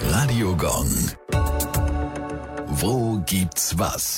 Radio Gong. Wo gibt's was?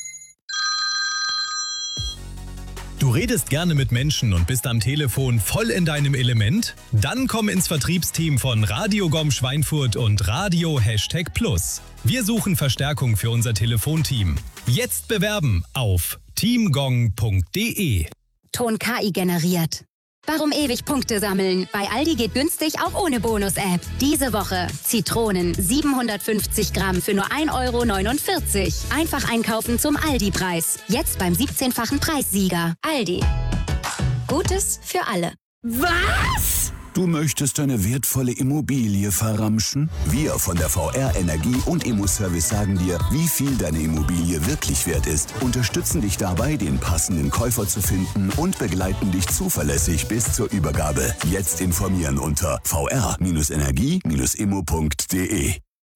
Du redest gerne mit Menschen und bist am Telefon voll in deinem Element? Dann komm ins Vertriebsteam von Radio Gong Schweinfurt und Radio #Plus. Wir suchen Verstärkung für unser Telefonteam. Jetzt bewerben auf teamgong.de. Ton KI generiert. Warum ewig Punkte sammeln? Bei Aldi geht günstig auch ohne Bonus-App. Diese Woche Zitronen 750 Gramm für nur 1,49 €. Einfach einkaufen zum Aldi-Preis. Jetzt beim 17-fachen Preissieger. Aldi. Gutes für alle. Was? Du möchtest deine wertvolle Immobilie verramschen? Wir von der VR Energie und Immoservice sagen dir, wie viel deine Immobilie wirklich wert ist, unterstützen dich dabei, den passenden Käufer zu finden und begleiten dich zuverlässig bis zur Übergabe. Jetzt informieren unter vr-energie-immo.de.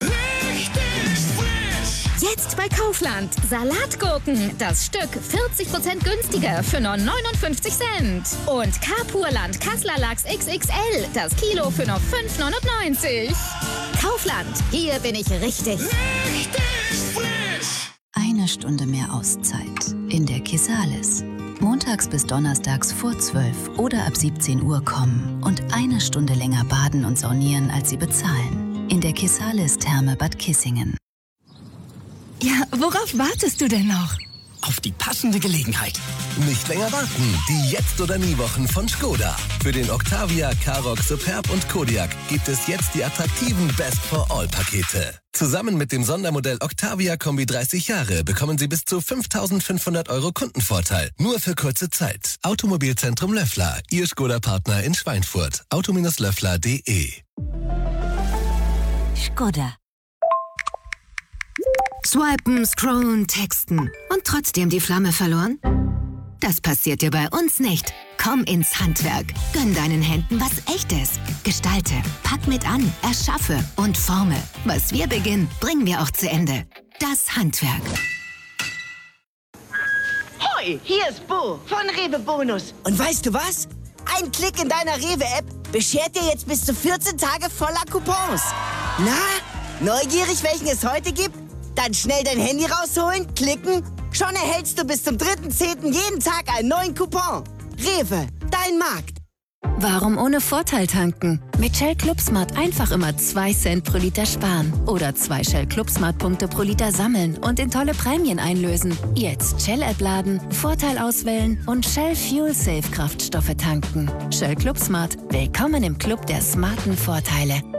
Jetzt bei Kaufland. Salatgurken. Das Stück 40% günstiger für nur 59 Cent. Und Carpurland Kassler Lachs XXL. Das Kilo für nur 5,99 €. Kaufland. Hier bin ich richtig. Eine Stunde mehr Auszeit in der Kisalis. Montags bis donnerstags vor 12 oder ab 17 Uhr kommen und eine Stunde länger baden und saunieren, als Sie bezahlen. In der Kisalis Therme Bad Kissingen. Ja, worauf wartest du denn noch? Auf die passende Gelegenheit. Nicht länger warten. Die Jetzt- oder Nie-Wochen von Skoda. Für den Octavia, Karoq, Superb und Kodiaq gibt es jetzt die attraktiven Best-for-All-Pakete. Zusammen mit dem Sondermodell Octavia Kombi 30 Jahre bekommen Sie bis zu 5.500 € Kundenvorteil. Nur für kurze Zeit. Automobilzentrum Löffler. Ihr Skoda-Partner in Schweinfurt. auto-löffler.de. Skoda. Swipen, scrollen, texten und trotzdem die Flamme verloren? Das passiert dir bei uns nicht. Komm ins Handwerk. Gönn deinen Händen was Echtes. Gestalte, pack mit an, erschaffe und forme. Was wir beginnen, bringen wir auch zu Ende. Das Handwerk. Hoi, hier ist Bo von Rewe Bonus. Und weißt du was? Ein Klick in deiner Rewe-App beschert dir jetzt bis zu 14 Tage voller Coupons. Na, neugierig, welchen es heute gibt? Dann schnell dein Handy rausholen, klicken. Schon erhältst du bis zum 3.10. jeden Tag einen neuen Coupon. Rewe, dein Markt. Warum ohne Vorteil tanken? Mit Shell ClubSmart einfach immer 2 Cent pro Liter sparen. Oder 2 Shell ClubSmart-Punkte pro Liter sammeln und in tolle Prämien einlösen. Jetzt Shell-App laden, Vorteil auswählen und Shell Fuel Safe Kraftstoffe tanken. Shell ClubSmart. Willkommen im Club der smarten Vorteile.